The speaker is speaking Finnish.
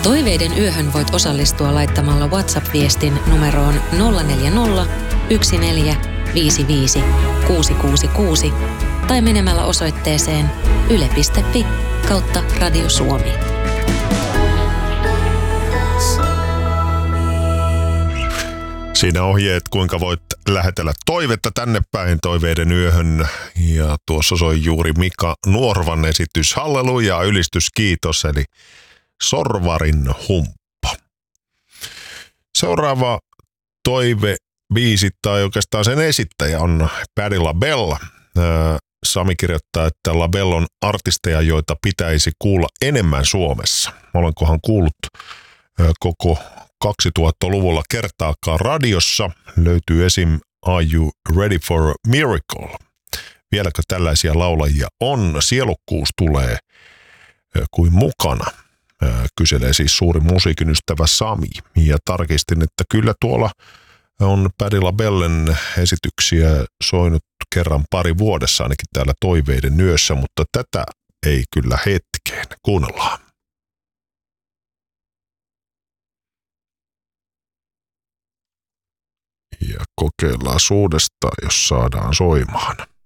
Toiveiden yöhön voit osallistua laittamalla WhatsApp-viestin numeroon 040 1455 666 tai menemällä osoitteeseen yle.fi/Radio Suomi. Siinä ohjeet, kuinka voit lähetellä toivetta tänne päin Toiveiden yöhön. Ja tuossa soi juuri Mika Nuorvan esitys Halleluja, ylistys, kiitos, eli Sorvarin humppa. Seuraava toivebiisi tai oikeastaan sen esittäjä on Patti LaBelle. Sami kirjoittaa, että LaBelle on artisteja, joita pitäisi kuulla enemmän Suomessa. Olenkohan kuullut koko 2000-luvulla kertaakaan radiossa. Löytyy esim. Are You Ready for a Miracle? Vieläkö tällaisia laulajia on? Sielukkuus tulee kuin mukana. Kyselee siis suuri musiikin ystävä Sami. Ja tarkistin, että kyllä tuolla on Patti LaBellen esityksiä soinut kerran pari vuodessa ainakin täällä Toiveiden yössä, mutta tätä ei kyllä hetkeen. Kuunnellaan. Ja kokeillaan uudestaan, jos saadaan soimaan.